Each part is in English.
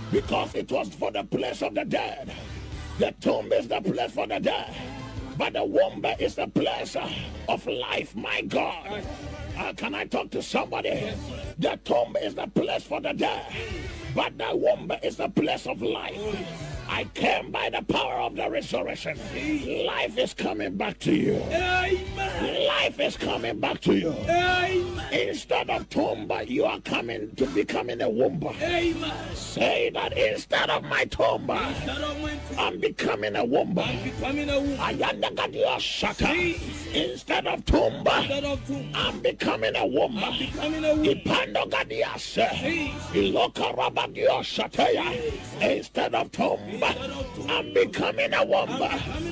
because it was for the place of the dead. The tomb is the place for the dead, but the womb is the place of life. My God, can I talk to somebody? The tomb is the place for the dead, but the womb is the place of life. I came by the power of the resurrection. Life is coming back to you. Amen. Life is coming back to you. Amen. Instead of tomb, you are coming to becoming a womb. Amen. Say that instead of my tomb, I'm becoming a womb. Instead of tomb, I'm becoming a womb. Instead of tomb, I'm becoming a womb.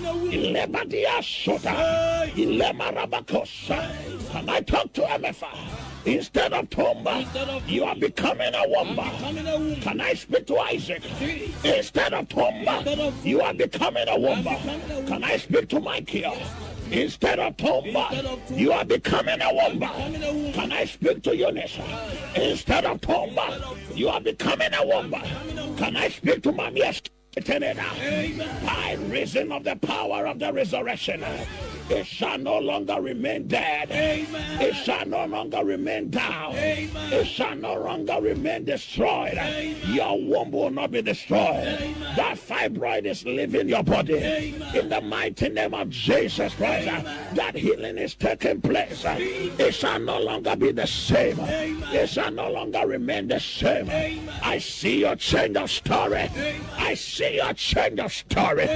Can I talk to MFA? Instead of tomb, you are becoming a womb. Can I speak to Isaac? Instead of tomb, you are becoming a womb. Can I speak to Michael? Instead of tomb, you are becoming a womb. Can I speak to Eunice? Instead of tomb, you are becoming a womb. Can I speak to Mamias? By reason of the power of the resurrection, it shall no longer remain dead. Amen. It shall no longer remain down. Amen. It shall no longer remain destroyed. Amen. Your womb will not be destroyed. Amen. That fibroid is leaving your body. Amen. In the mighty name of Jesus Christ. That healing is taking place. It shall no longer be the same. Amen. It shall no longer remain the same. Amen. I see your change of story. Amen. I see your change of story.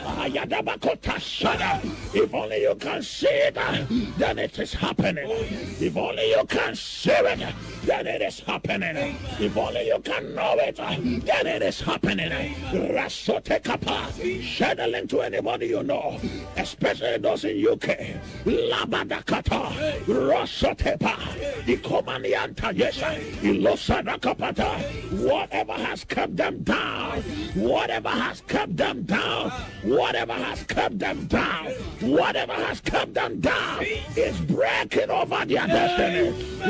If only you can see it, then it is happening. If only you can see it, then it is happening. If only you can know it, then it is happening. Share the link to anybody you know, especially those in UK. Labadakata, Rosotepa, Ikomanianta, yes, Ilosadakapata. Whatever has kept them down, whatever has kept them down, whatever has kept them down, whatever has kept them down is breaking over their destiny.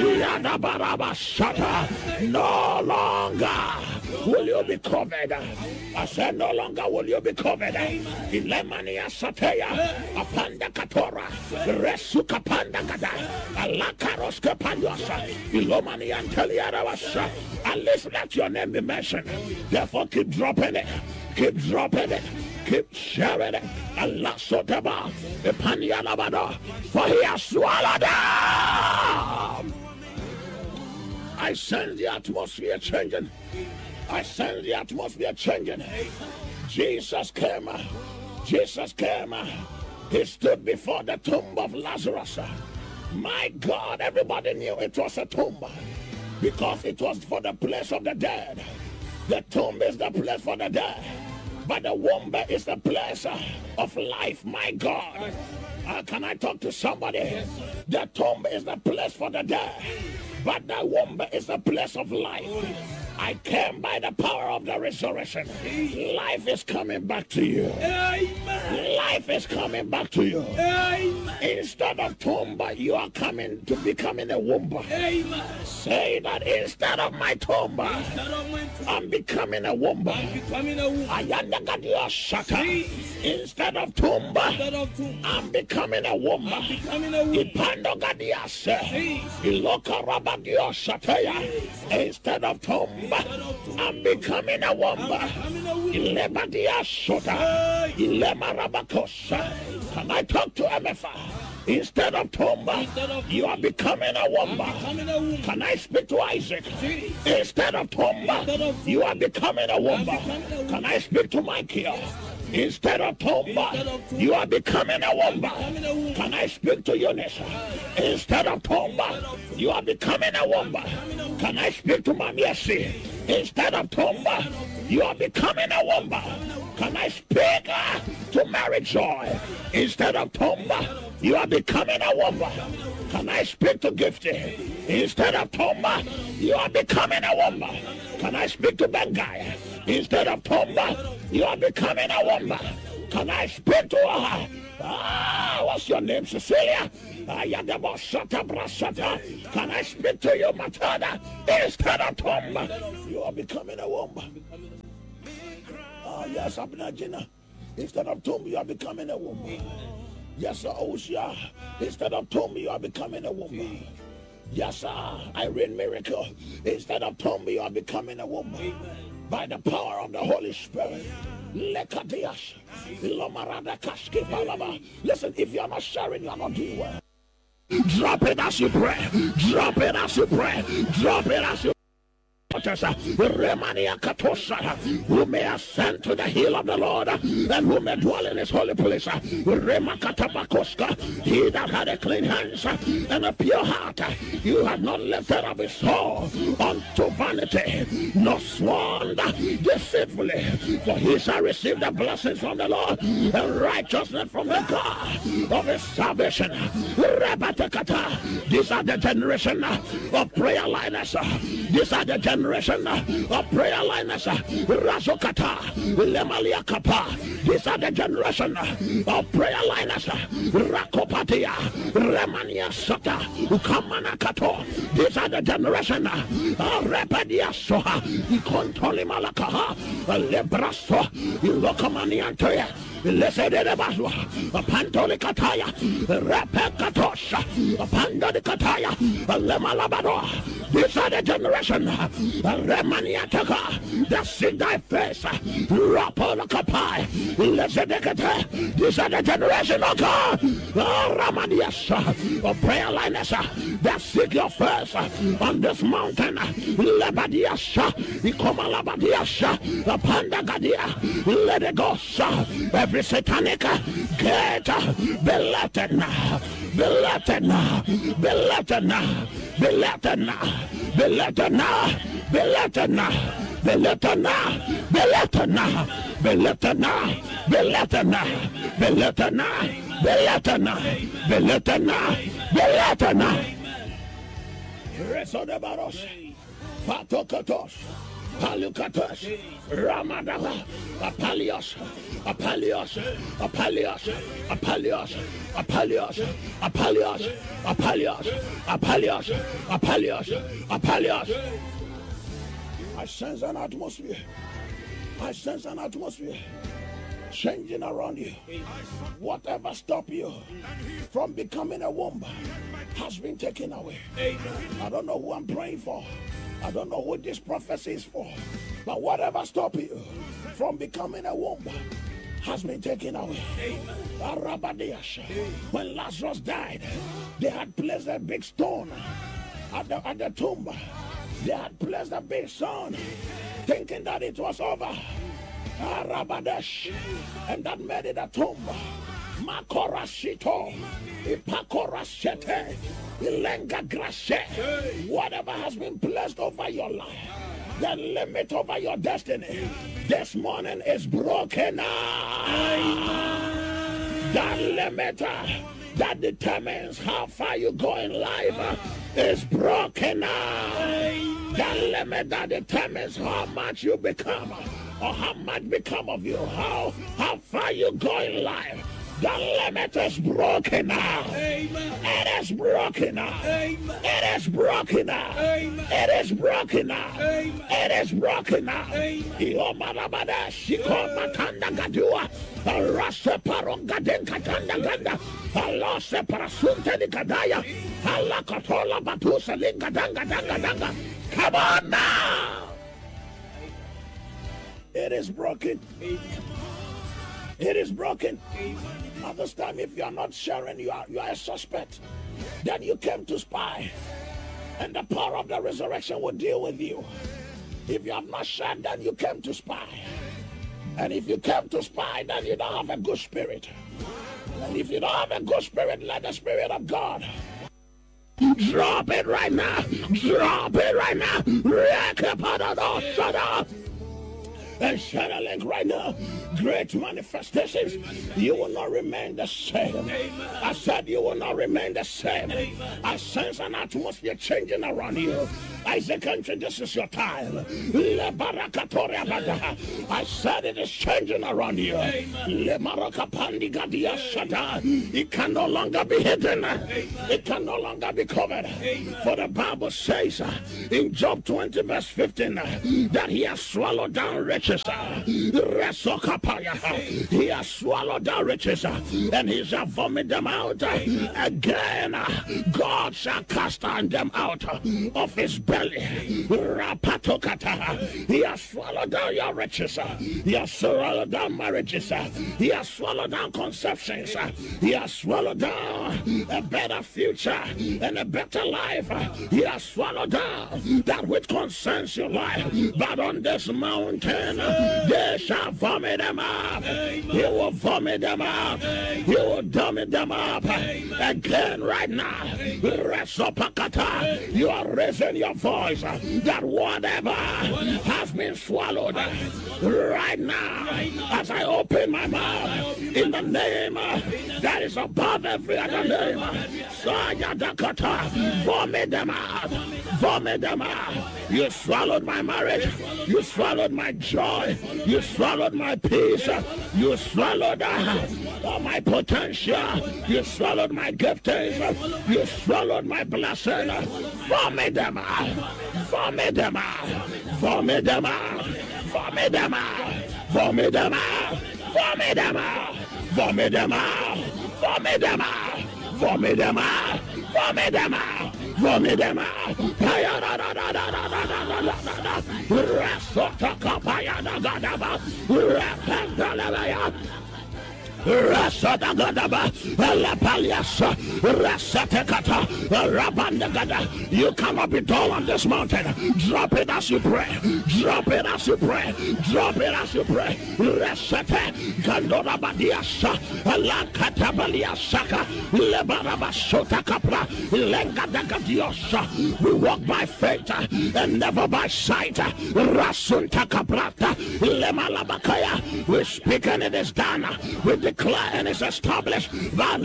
No longer will you be covered. I said no longer will you be covered. Ilemania Sateya, Apanda Katora, Resuka Pandagada, Alakaroska Pandosa, Ilomani Anteliaravasa. At least let your name be mentioned. Therefore keep dropping it. Keep dropping it. Keep sharing it. Allah Sotaba, Epanialabada, for he has swallowed them. I sense the atmosphere changing. I sense the atmosphere changing. Jesus came. Jesus came. He stood before the tomb of Lazarus. My God, everybody knew it was a tomb because it was for the place of the dead. The tomb is the place for the dead, but the womb is the place of life. My God, can I talk to somebody? The tomb is the place for the dead, but the womb is the place of life. I came by the power of the resurrection. Life is coming back to you. Amen. Life is coming back to you. Amen. Instead of tomb, you are coming to becoming a womb. Amen. Say that instead of my tomb, I'm becoming a womb. Instead of tomb, I'm becoming a womb. Instead of tomb, I'm becoming a womb. Can I talk to MFA? Instead of tomb, you are becoming a womb. Can I speak to Isaac? Instead of tomb, you are becoming a womb. Can I speak to Michael? Instead of tomb, you are becoming a womb. Can I speak to Eunice? Instead of tomb, you are becoming a womb. Can I speak to Mamiesi? Instead of tomb, you are becoming a womb. Can I speak to Mary Joy? Instead of tomb, you are becoming a womb. Can I speak to Gifty? Instead of tomb, you are becoming a womb. Can I speak to Bengai? Instead of tomb, you are becoming a womb. Can I speak to her? What's your name, Cecilia? Can I speak to you, Matada? Instead of tomb, you are becoming a womb. Yes, Abnajina. Instead of tomb, you are becoming a woman. Yes, sir, Oshia. Instead of tomb, you are becoming a woman. Yes, sir, Irene Miracle. Instead of tomb, you are becoming a woman. By the power of the Holy Spirit. Lekadias. Lomarada Kaski Palaba. Listen, if you are not sharing, you are not doing well. Drop it as you pray. Drop it as you pray. Drop it as you Remania Katosha, who may ascend to the hill of the Lord and who may dwell in his holy place. Remakatabakoska, he that had a clean hands and a pure heart, you have not lifted up his soul unto vanity, nor sworn deceitfully, for he shall receive the blessings from the Lord and righteousness from the God of his salvation. Rebatakata, these are the generation of prayer liners. These are the generation of prayer liners. Razokata, Lemalia Kapa. These are the generation of prayer liners. Rakopatia, Remania Sata, Ukamana Kato. These are the generation of Repadia Soha, Ikontoli Malakaha, Lebraso, Lokamani Antoya. Lese de Baswa, a Pantoli Kataya, Repekatosha, a Panda de Kataya, a Lemalabado. These are the generation, Remaniataka, that seek thy face, Rapola Kapai, Lese de Kata. These are the generation of God, Ramadias, of prayer liners that seek your face on this mountain, Lebadiasha, Ikomalabadiasha, the Panda Gadia, let it go, every satanic gate be lifted now, be lifted now, be lifted now, be lifted now, be lifted now, be lifted now, be lifted now, be lifted now, be lifted now, be lifted now, be lifted now, be lifted now, be lifted now, be lifted now. Reso de Baros, Patokatos. Palukatos, Ramadava, Apalios, Apalios, Apalios, Apalios, Apalios, Apalios, Apalios, Apalios, Apalios, Apalios. I sense an atmosphere. I sense an atmosphere changing around you. Whatever stop you from becoming a womb has been taken away. I don't know who I'm praying for. I don't know what this prophecy is for, but whatever stop you from becoming a womb has been taken away. When Lazarus died, they had placed a big stone at the tomb. They had placed a big stone, thinking that it was over. And that made it a tomb. Makorashito, Ipakorashete, Ilenga Grashe. Whatever has been placed over your life, the limit over your destiny, this morning is broken. That limit that determines how far you go in life is broken. That limit that determines how much you become or how much become of you, how far you go in life. The limit is broken now. It is broken now. It is broken now. It is broken now. It is broken now. Iomarabada shiko matanda gadua. Rasa paronga den katanda ganda. Allah separasunte di kadaya. Allah katola batusa linga danga danga danga. Come on now. It is broken. It is broken. At this time, if you are not sharing, you are a suspect. Then you came to spy, and the power of the resurrection will deal with you. If you have not shared, then you came to spy. And if you came to spy, then you don't have a good spirit. And if you don't have a good spirit, let the Spirit of God drop it right now. Drop it right now. Shut up. And share a link right now. Great manifestations. You will not remain the same. I said you will not remain the same. I sense an atmosphere changing around you. Isaac, this is your time. I said it is changing around you. It can no longer be hidden. It can no longer be covered. For the Bible says in Job 20 verse 15 that he has swallowed down riches riches. He has swallowed down riches, and he shall vomit them out again. God shall cast them out of his belly. He has swallowed down your riches. He has swallowed down marriages. He has swallowed down conceptions. He has swallowed down a better future and a better life. He has swallowed down that which concerns your life. But on this mountain, they shall vomit them up. He will vomit them up. He will vomit them up again right now. You are raising your voice that whatever has been swallowed right now, as I open my mouth in the name that is above every other name, vomit them out. Vomit them out. You swallowed my marriage. You swallowed my joy. You swallowed my peace. You swallowed my potential. You swallowed my giftings. You swallowed my blessing. Vomit them out. Vomit them out. Vomit them out. Vomit them out. Vomit them out. Vomit them out. Vomit them out. Vomit them out. Vomit them out. Vomit them out. Vomit them out. Rasadagadaba, Lapaliasa, Rasatekata, Rabandagada. You cannot be dull on this mountain. Drop it as you pray. Drop it as you pray. Drop it as you pray. Rasate, Gandora Badiasa, Alakatabaliasaka, Lebarabasota Capra, Lengadagadiosha. We walk by faith and never by sight. Rasunta Caprata, Lemalabakaya. We speak and it is done. We declare and it's established. For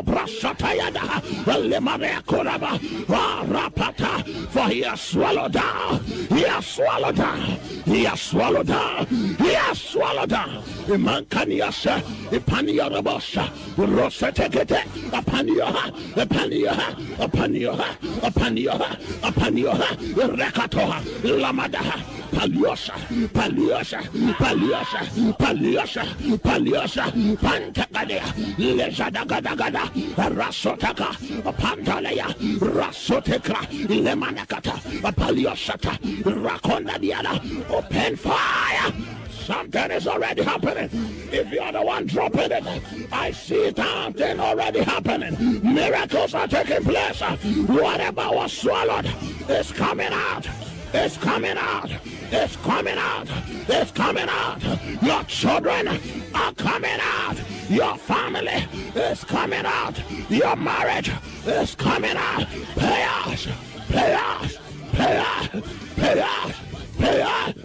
he has swallowed down. He has swallowed down. He has swallowed down. He has swallowed down. Imankaniasa, Ipaniarabosha, Rosetekete, Apanioha, Apanioha, Apanioha, Apanioha, Apanioha, Rekatoha, Lamadaha, Paliosa, Paliosa, Paliosa, Paliosa, Paliosa, Pantakadea, Lezadagadagada, Rasotaka, Pantalea, Rasoteka, Lemanakata, Paliosata, Rakonda Diana, open fire. Something is already happening. If you're the one dropping it, I see something already happening. Miracles are taking place. Whatever was swallowed is coming out. It's coming out. It's coming out. It's coming out. Your children are coming out. Your family is coming out. Your marriage is coming out. Pay us. Pay us. Pay us. Pay us. Pay us.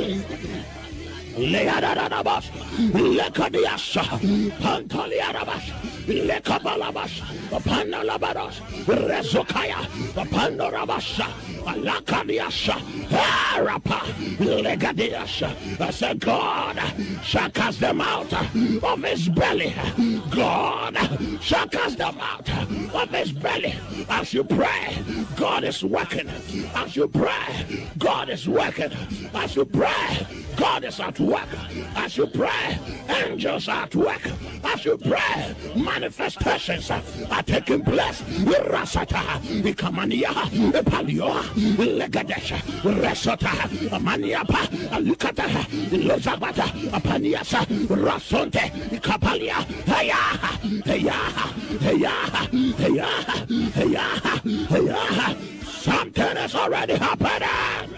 Leadadabas, Lekadiasa, Pantaliarabas, Lekabalabas, Panalabadas, Rezokaya, Pandorabasa, Lakadiasa, Arapa, Legadiasa. I said, God shall cast them out of his belly. God shall cast them out of his belly. As you pray, God is working. As you pray, God is working. As you pray, God is at work. As you pray, angels are at work. As you pray, manifestations are taking place. Rasata, Ikamania, Palio, Legadesha, Resota, Maniapa, Lukata, Lozabata, Apaniasa, Rasonte, Kapalia, Heya, Heya, Heya, Heya, Heya, Heya. Something is already happening.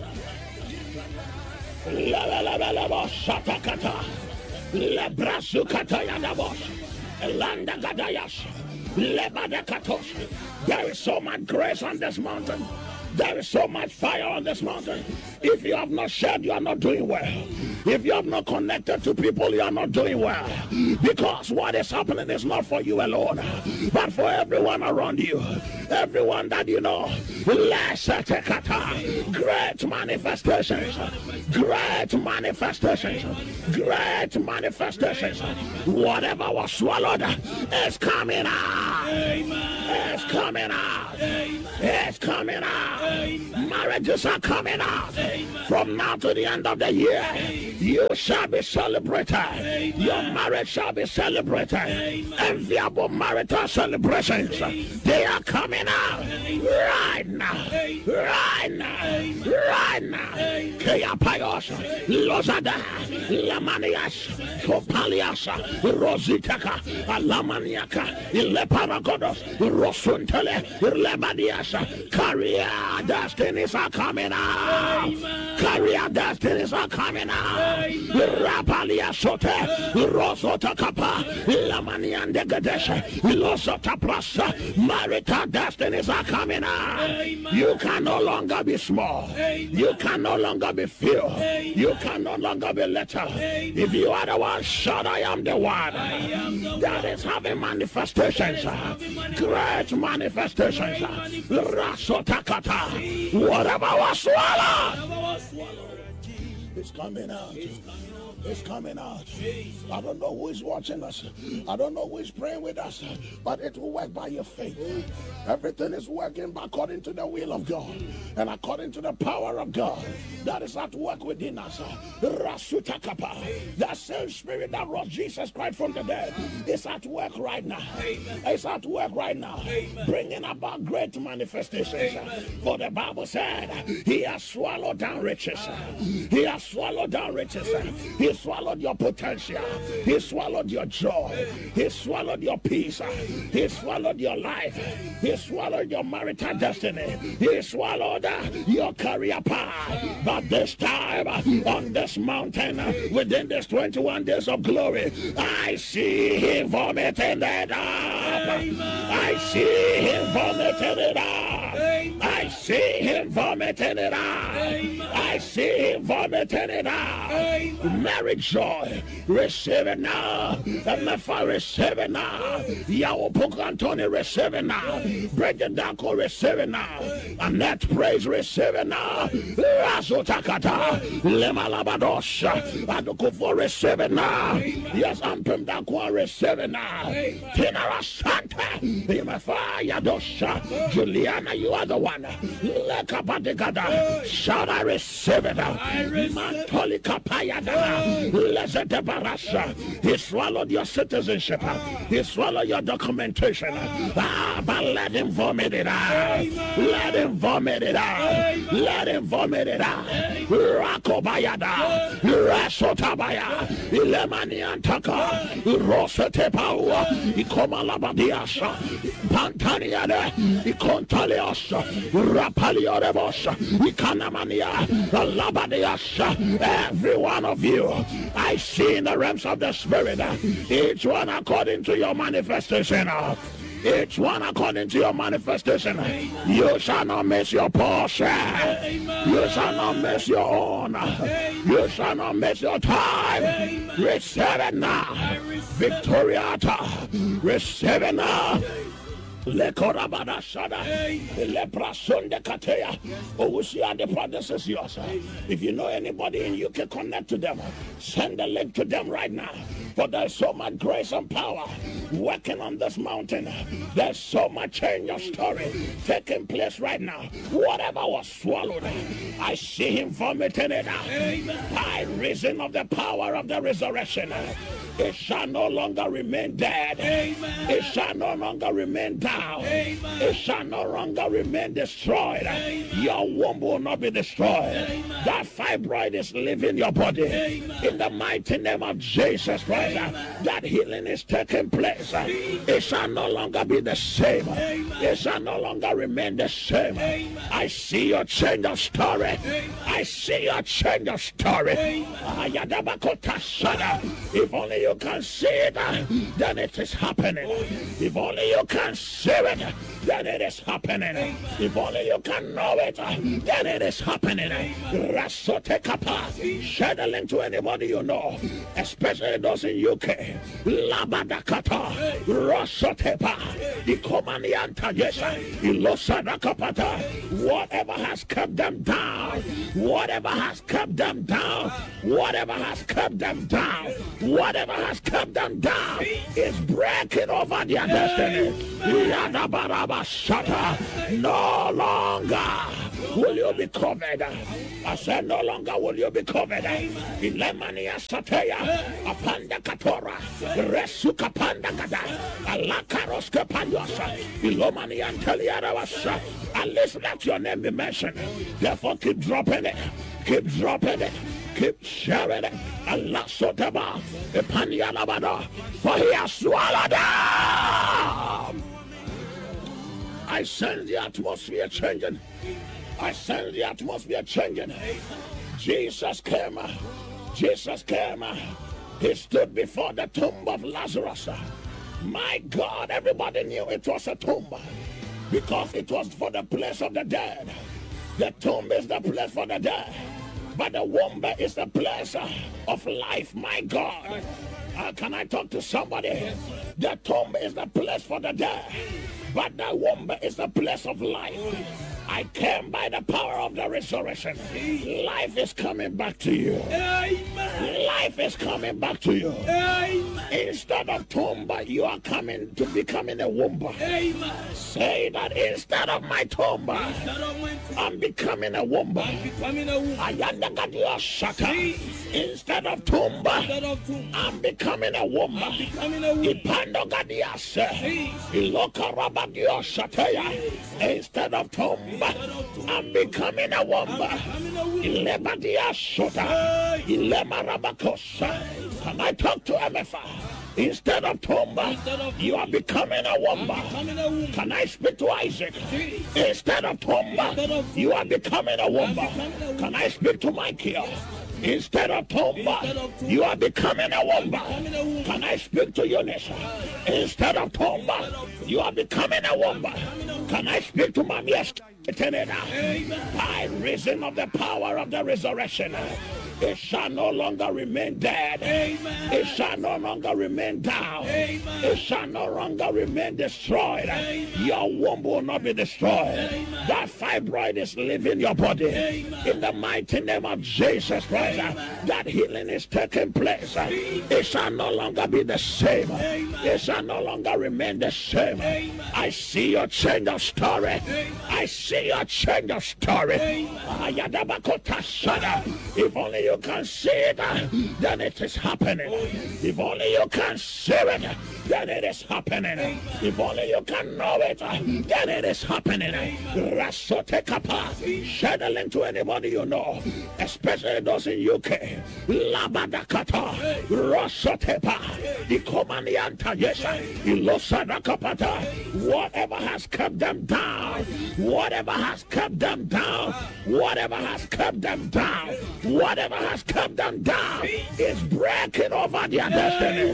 La la la la la la shatakata la brasukata yadabos landa gadayas lebadakatos. There is so much grace on this mountain. There is so much fire on this mountain. If you have not shared, you are not doing well. If you have not connected to people, you are not doing well. Because what is happening is not for you alone, but for everyone around you. Everyone that you know. Great manifestations. Great manifestations. Great manifestations. Whatever was swallowed is coming out. It's coming out. It's coming out. Marriages are coming out. From now to the end of the year, you shall be celebrated. Your marriage shall be celebrated. Enviable marital celebrations, they are coming out right now. Right now. Right now. Kea Payos, Lozada, Lamanias, Copalias, Rositaka, Alamaniaka, Ileparagodos, Rosuntele, Lebadias. Career destinies are coming out. Career destinies are coming out. Rapalia Sote, Rosota Kapa, Lamanian de Gadesh, Losota Prasa, marital destinies are coming out. You can no longer be small. You can no longer be few. You can no longer be little. If you are the one, shout, I am the one. That is having manifestations. Great manifestations. Rasotakata. Whatever was swallowed, it's coming out. It's coming out. I don't know who is watching us. I don't know who is praying with us, but it will work by your faith. Everything is working according to the will of God and according to the power of God that is at work within us. Rasutakapa. That same spirit that rose Jesus Christ from the dead is at work right now. It's at work right now, bringing about great manifestations. For the Bible said, He has swallowed down riches. He has swallowed down riches. He swallowed your potential. He swallowed your joy. He swallowed your peace. He swallowed your life. He swallowed your marital destiny. He swallowed your career path. But this time, on this mountain, within these 21 days of glory, I see Him vomiting it up. I see Him vomiting it up. I see Him vomiting it up. I see Him vomiting it up. Marriage joy, receive it now. Mefa, receive it now. Yahweh Poku Antony, receive it now. Bridget Dako, receive it now. Annette Praise, receive it now. Razotakata, Lemalabadosha, Adokufo, receive it now. Yes, Ampem Dako, receive it now. Tinara Santa, Mefa, Yadosha, Juliana, you are the one. Lekapatikada, shout, I receive it now. Mantoli Kapayada. He swallowed your citizenship. He swallowed your documentation. But let Him vomit it out. Let Him vomit it out. Let Him vomit it out. Rakobayada, Rasotabaya, Ilemaniantaka, Rosetepaua, Ikomalabadiasha, Pantaniada, Ikontaliasha, Rapaliorebosha, Ikanamania, Labadiasha, every one of you. I see in the realms of the Spirit, each one according to your manifestation. Each one according to your manifestation. You shall not miss your portion. You shall not miss your own. You shall not miss your time. Receive it now. Victoriata. Receive it now. Lekorabada Shada, Leprason de Katea. Owusia, the promise is yours. If you know anybody and you can connect to them, send a link to them right now. For there's so much grace and power working on this mountain. There's so much change of story taking place right now. Whatever was swallowed, I see Him vomiting it out. By reason of the power of the resurrection, it shall no longer remain dead. Amen. It shall no longer remain down. Amen. It shall no longer remain destroyed. Amen. Your womb will not be destroyed. Amen. That fibroid is leaving your body. Amen. In the mighty name of Jesus Christ, that healing is taking place. It shall no longer be the same. Amen. It shall no longer remain the same. Amen. I see your change of story. Amen. I see your change of story. If only you can see it, then it is happening. If only you can see it, then it is happening. If only you can know it, then it is happening. Rasotekapa. Share the link to anybody you know, especially those in UK. Labadakata. Rasotepa. Ikomanianta. Yes. Ilosadakapata. Whatever has kept them down, whatever has kept them down, whatever has kept them down, whatever has kept them down is breaking over their destiny. No longer will you be covered I said, no longer will you be covered. Ilemania Sateya, Apanda Katora, Resuka Panda Gada, Alakaroska Pandosa, Ilomani Anteliaravasa. And listen, let your name be mentioned. Therefore, keep dropping it. Keep dropping it. Keep sharing it. Allah Sotaba, Epania Labada, for he has swallowed them. I sense the atmosphere changing. I sense the atmosphere changing. Jesus came. Jesus came. He stood before the tomb of Lazarus. My God, everybody knew it was a tomb because it was for the place of the dead. The tomb is the place for the dead, but the womb is the place of life. My God, can I talk to somebody? The tomb is the place for the dead, but the womb is the place of life. I came by the power of the resurrection. Life is coming back to you. Amen. Life is coming back to you. Amen. Instead of tomb, you are coming to becoming a womb. Amen. Say that instead of my tomb, I'm becoming a womb. Instead of tomb, I'm becoming a womb. Instead of tomb, I'm becoming a womb. Can I talk to MFA? Instead of tomb, you are becoming a womb. Can I speak to Isaac? Instead of tomb, you are becoming a womb. Can I speak to Michael? Instead of tomb, you are becoming a womb. Can I speak to Eunice? Instead of tomb, you are becoming a womb. Can I speak to Mamias? By reason of the power of the resurrection, it shall no longer remain dead. Amen. It shall no longer remain down. Amen. It shall no longer remain destroyed. Amen. Your womb will not be destroyed. Amen. That fibroid is leaving your body. Amen. In the mighty name of Jesus Christ, that healing is taking place. It shall no longer be the same. Amen. It shall no longer remain the same. Amen. I see your change of story. Amen. I see your change of story. If only you can see it, then it is happening. If only you can see it, then it is happening. If only you can know it, then it is happening. Share the link to anybody you know, especially those in UK. Labadakata, Rosotepa, Ikomanianta, yes, Ilosadakapata. Whatever has kept them down, whatever has kept them down, whatever has kept them down, whatever has kept them down is breaking over their destiny.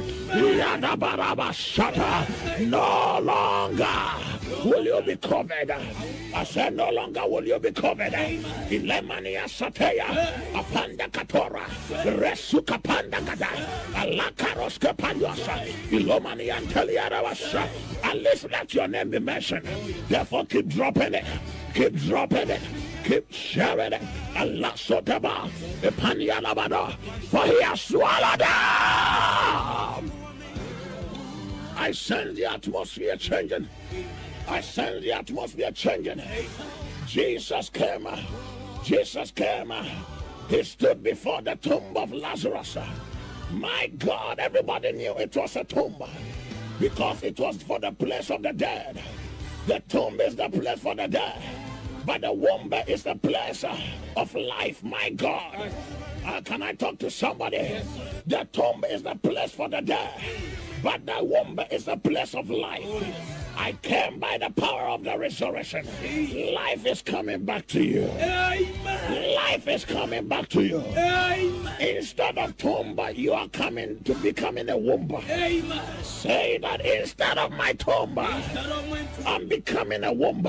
No longer will you be covered. I said no longer will you be covered. Ilemania Sateya, Apanda Katora, Resuka Panda Gada, Alakaroska Pandosa, Ilomani Anteliaravasa. And listen, let your name be mentioned. Therefore, keep dropping it. Keep dropping it. Keep sharing it. Allah Sotaba, Epania Labada, for he has swallowed them. I sense the atmosphere changing. I sense the atmosphere changing. Jesus came. Jesus came. He stood before the tomb of Lazarus. My God, everybody knew it was a tomb because it was for the place of the dead. The tomb is the place for the dead, but the womb is the place of life. My God, can I talk to somebody? The tomb is the place for the dead, but the womb is the place of life. I came by the power of the resurrection. Life is coming back to you. Amen. Life is coming back to you. Amen. Instead of tomb, you are coming to becoming a womb. Amen. Say that instead of my tomb, I'm becoming a womb.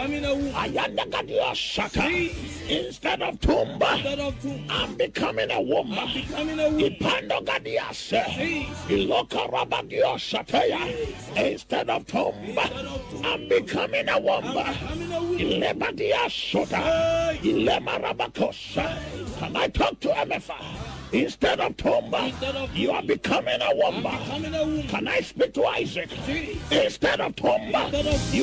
Instead of tomb, I'm becoming a womb. Instead of tomb, I'm becoming a womb. Can I talk to MFA? Instead of tomb, you are becoming a womb. Can I speak to Isaac? Instead of tomb, you